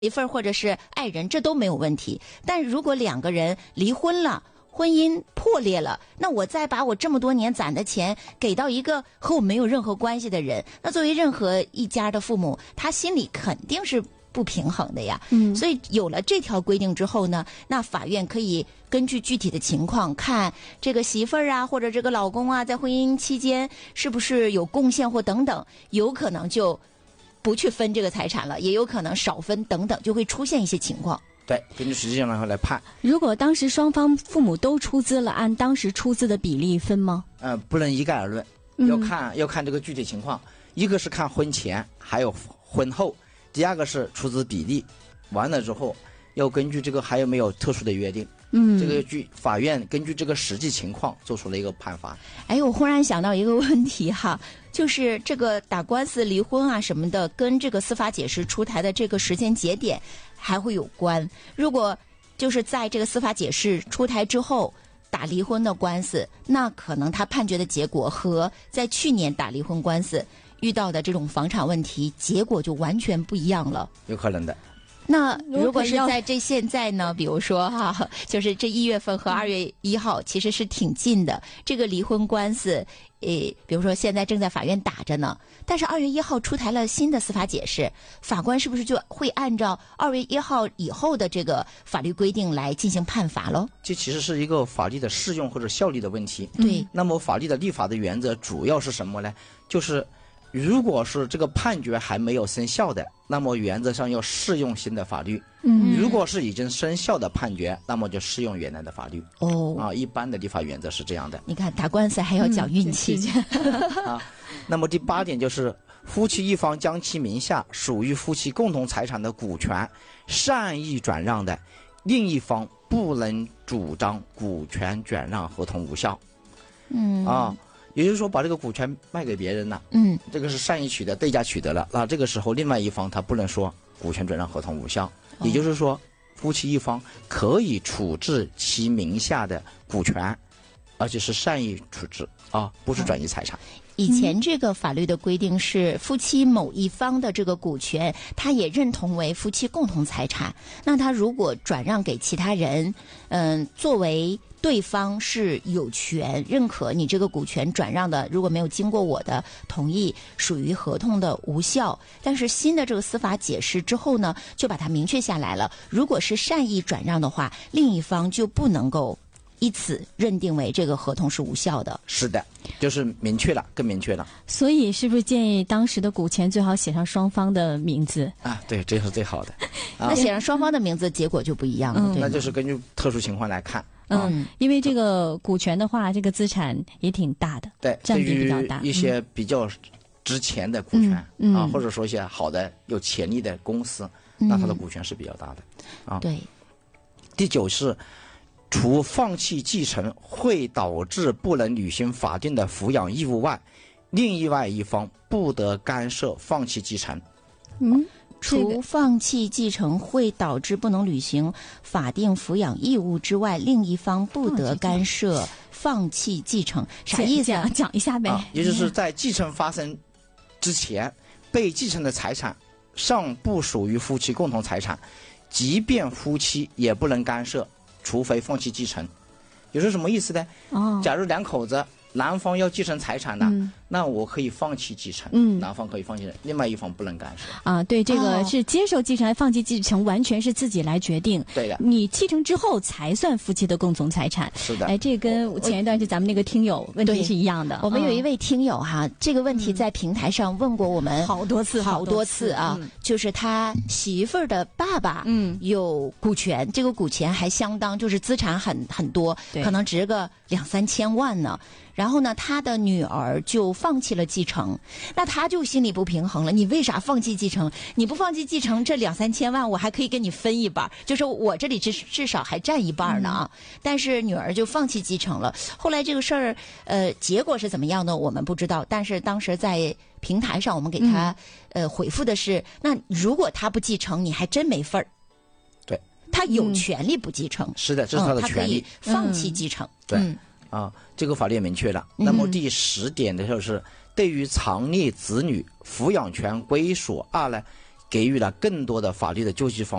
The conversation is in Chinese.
媳妇儿或者是爱人，这都没有问题。但如果两个人离婚了，婚姻破裂了，那我再把我这么多年攒的钱给到一个和我没有任何关系的人，那作为任何一家的父母，他心里肯定是不平衡的呀。所以有了这条规定之后呢，那法院可以根据具体的情况看这个媳妇儿啊或者这个老公啊，在婚姻期间是不是有贡献或等等，有可能就不去分这个财产了，也有可能少分等等，就会出现一些情况。 对，根据实际情况来判。 如果当时双方父母都出资了，按当时出资的比例分吗？ 不能一概而论，要看这个具体情况。一个是看婚前，还有婚后；第二个是出资比例。完了之后，要根据这个还有没有特殊的约定。这个法院根据这个实际情况做出了一个判罚。 哎，我忽然想到一个问题哈，就是这个打官司、离婚啊什么的，跟这个司法解释出台的这个时间节点还会有关。如果就是在这个司法解释出台之后打离婚的官司，那可能他判决的结果和在去年打离婚官司遇到的这种房产问题结果就完全不一样了。 有可能的。 那如果是在现在呢，比如说哈，就是这1月份和2月1号其实是挺近的，这个离婚官司，比如说现在正在法院打着呢，但是2月1号出台了新的司法解释，法官是不是就会按照2月1号以后的这个法律规定来进行判罚喽？ 这其实是一个法律的适用或者效力的问题。 对。 那么法律的立法的原则主要是什么呢？就是如果是这个判决还没有生效的，那么原则上要适用新的法律。如果是已经生效的判决，那么就适用原来的法律。一般的立法原则是这样的。 你看打官司还要讲运气。 那么第8点就是夫妻一方将其名下属于夫妻共同财产的股权善意转让的，另一方不能主张股权转让合同无效。也就是说把这个股权卖给别人了，这个是善意取得、对价取得了，那这个时候另外一方他不能说股权转让合同无效，也就是说夫妻一方可以处置其名下的股权，而且是善意处置不是转移财产。 以前这个法律的规定是夫妻某一方的这个股权，他也认同为夫妻共同财产。那他如果转让给其他人，作为对方是有权认可你这个股权转让的，如果没有经过我的同意，属于合同的无效。但是新的这个司法解释之后呢，就把它明确下来了。如果是善意转让的话，另一方就不能够以此认定为这个合同是无效的。 是的，就是明确了，更明确了。 所以是不是建议当时的股权最好写上双方的名字对，这是最好的。 那写上双方的名字，结果就不一样了。 那就是根据特殊情况来看。 因为这个股权的话，这个资产也挺大的， 对， 占比比较大。 一些比较值钱的股权或者说一些好的有潜力的公司，那它的股权是比较大的对。 第9是除放弃继承会导致不能履行法定的抚养义务外，另外一方不得干涉放弃继承。 除放弃继承会导致不能履行法定抚养义务之外，另一方不得干涉放弃继承。啥意思啊？ 讲一下呗。 也就是在继承发生之前，被继承的财产尚不属于夫妻共同财产，即便夫妻也不能干涉，除非放弃继承。也是什么意思呢？假如两口子男方要继承财产的，那我可以放弃继承，男方可以放弃，另外一方不能干涉。 对，这个是接受继承还放弃继承，完全是自己来决定。 对的， 你继承之后才算夫妻的共同财产。 是的， 这跟前一段就咱们那个听友问题是一样的。 我们有一位听友这个问题在平台上问过我们好多次就是他媳妇儿的爸爸有股权，这个股权还相当，就是资产很多，可能值个2-3千万呢。然后呢，他的女儿就放弃了继承，那他就心里不平衡了。你为啥放弃继承？你不放弃继承，这2-3千万我还可以跟你分一半，就是我这里至少还占一半呢但是女儿就放弃继承了。后来这个事儿，结果是怎么样呢？我们不知道。但是当时在平台上，我们给他回复的是，那如果他不继承，你还真没份儿。 对， 他有权利不继承。 是的，这是他的权利。 他可以放弃继承。 对。这个法律也明确了。那么第10点的就是，对于藏匿子女抚养权归属2呢， 给予了更多的法律的救济方